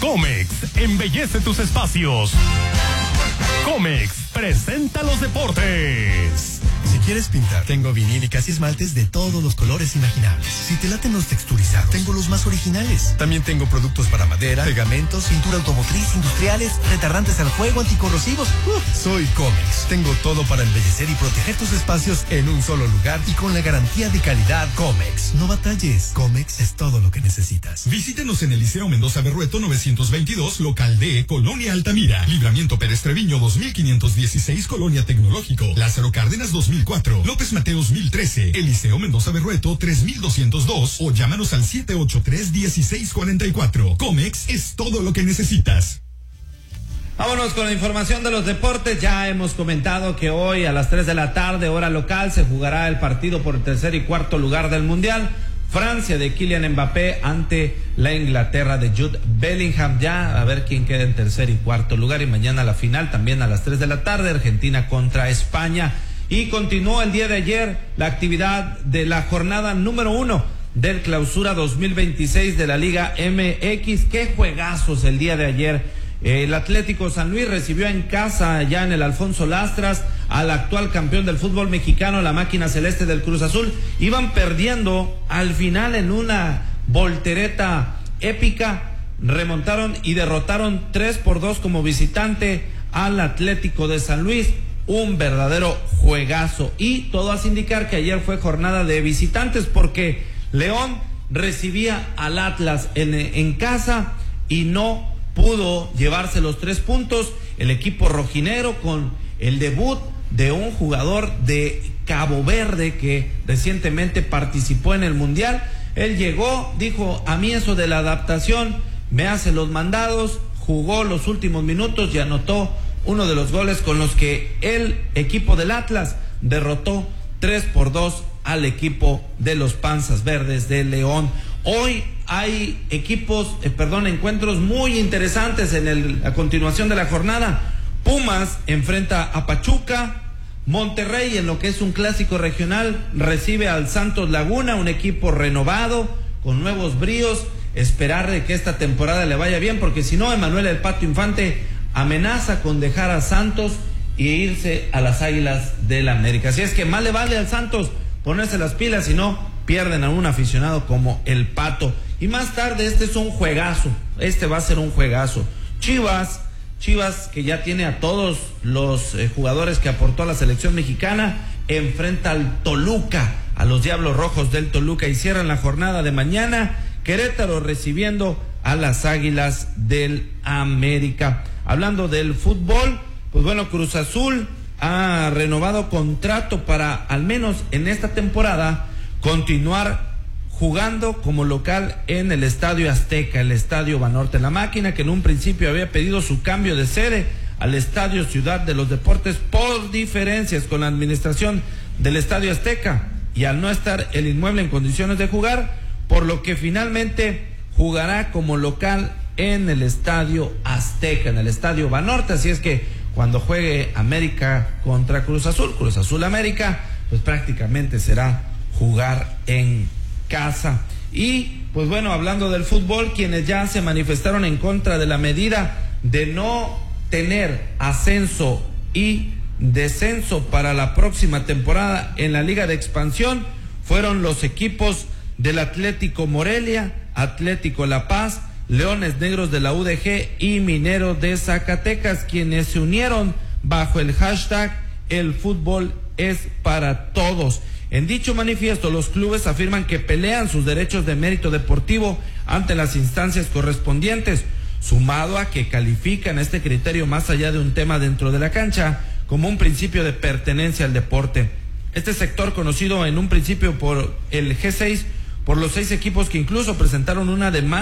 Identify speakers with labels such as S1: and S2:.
S1: Comex, embellece tus espacios. Comex, presenta los deportes.
S2: Si quieres pintar, tengo vinílicas y esmaltes de todos los colores imaginables. Si te laten los texturizados, tengo los más originales. También tengo productos para madera, pegamentos, pintura automotriz, industriales, retardantes al fuego, anticorrosivos. Soy Comex. Tengo todo para embellecer y proteger tus espacios en un solo lugar y con la garantía de calidad Comex. No batalles. Comex es todo lo que necesitas.
S3: Visítenos en el Liceo Mendoza Berrueto 922, local D, Colonia Altamira. Libramiento Pérez Treviño 2516, Colonia Tecnológico. Lázaro Cárdenas 2004, López Mateos 1013, Eliseo Mendoza Berrueto 3202 o llámanos al 783-1644. Comex es todo lo que necesitas.
S4: Vámonos con la información de los deportes. Ya hemos comentado que hoy a las 3 de la tarde, hora local, se jugará el partido por el tercer y cuarto lugar del Mundial. Francia de Kylian Mbappé ante la Inglaterra de Jude Bellingham. Ya a ver quién queda en tercer y cuarto lugar. Y mañana la final también a las 3 de la tarde, Argentina contra España. Y continuó el día de ayer la actividad de la jornada número 1 del Clausura 2026 de la Liga MX. Qué juegazos el día de ayer. El Atlético San Luis recibió en casa, ya en el Alfonso Lastras, al actual campeón del fútbol mexicano, la máquina celeste del Cruz Azul. Iban perdiendo al final en una voltereta épica, remontaron y derrotaron 3-2 como visitante al Atlético de San Luis. Un verdadero juegazo, y todo hace indicar que ayer fue jornada de visitantes porque León recibía al Atlas en casa y no pudo llevarse los 3 puntos. El equipo rojinegro, con el debut de un jugador de Cabo Verde que recientemente participó en el Mundial. Él llegó, dijo: a mí eso de la adaptación me hace los mandados. Jugó los últimos minutos y anotó uno de los goles con los que el equipo del Atlas derrotó 3-2 al equipo de los Panzas Verdes de León. Hoy hay encuentros muy interesantes a continuación de la jornada. Pumas enfrenta a Pachuca. Monterrey, en lo que es un clásico regional, recibe al Santos Laguna, un equipo renovado, con nuevos bríos. Esperar de que esta temporada le vaya bien, porque si no, Emanuel El Pato Infante amenaza con dejar a Santos y irse a las Águilas del América. Así es que más le vale al Santos ponerse las pilas, si no pierden a un aficionado como el Pato. Y más tarde, este es un juegazo, este va a ser un juegazo. Chivas, que ya tiene a todos los jugadores que aportó a la selección mexicana, enfrenta al Toluca, a los Diablos Rojos del Toluca, y cierran la jornada de mañana Querétaro recibiendo a las Águilas del América. Hablando del fútbol, pues bueno, Cruz Azul ha renovado contrato para, al menos en esta temporada, continuar jugando como local en el Estadio Azteca, el Estadio Banorte. La máquina, que en un principio había pedido su cambio de sede al Estadio Ciudad de los Deportes por diferencias con la administración del Estadio Azteca, y al no estar el inmueble en condiciones de jugar, por lo que finalmente jugará como local en el Estadio Azteca, en el Estadio Banorte. Así es que cuando juegue América contra Cruz Azul América, pues prácticamente será jugar en casa. Y pues bueno, hablando del fútbol, quienes ya se manifestaron en contra de la medida de no tener ascenso y descenso para la próxima temporada en la Liga de Expansión fueron los equipos del Atlético Morelia, Atlético La Paz, Leones Negros de la UDG y Mineros de Zacatecas, quienes se unieron bajo el hashtag El fútbol es para todos. En dicho manifiesto, los clubes afirman que pelean sus derechos de mérito deportivo ante las instancias correspondientes, sumado a que califican este criterio, más allá de un tema dentro de la cancha, como un principio de pertenencia al deporte. Este sector, conocido en un principio por el G6, por los 6 equipos que incluso presentaron una demanda